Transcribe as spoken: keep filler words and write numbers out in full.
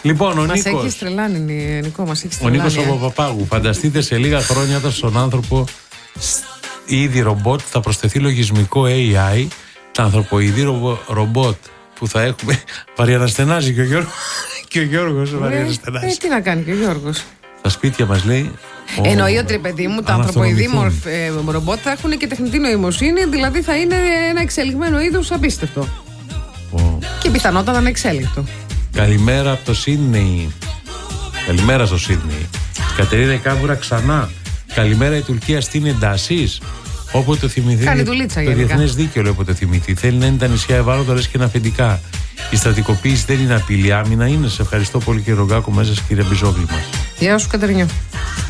Λοιπόν, ο Μας Νίκος. έχει τρελάνει, Νικό, μας έχει Ο τρελάνει. Νίκος από Παπάγου. Φανταστείτε σε λίγα χρόνια όταν στον άνθρωπο ήδη ρομπότ θα προσθεθεί λογισμικό έι άι, τα ανθρωποειδή ρομπο, ρομπότ που θα έχουμε. Βαριαναστενάζει και ο Γιώργος. Και ο Γιώργος Ε, βαριαναστενάζει. ε, τι να κάνει και ο Γιώργος. Στα σπίτια μας λέει. Ο... Εννοεί ότι, παιδί μου, τα ανθρωποειδή μορφ, ε, ρομπότ θα έχουν και τεχνητή νοημοσύνη, δηλαδή θα είναι ένα εξελιγμένο είδος απίστευτο. Ο... Και πιθανότατα ανεξέλεγκτο. Καλημέρα από το Σίδνεϊ. Καλημέρα στο Σίδνεϊ. Κατερίνα Κάβουρα ξανά. Καλημέρα η Τουρκία στην εντάσεις. Όποτε το θυμηθεί. Κάνει δουλίτσα το γενικά. διεθνές δίκαιο λέει όποτε θυμηθεί. Θέλει να είναι τα νησιά ευάλωτα λες και αφεντικά. Η στρατικοποίηση δεν είναι απειλή. Άμυνα είναι. Σε ευχαριστώ πολύ κύριε Ρογκάκο μέσα κύριε Μπιζόγλη μας. Γεια σου, Κατερινιό.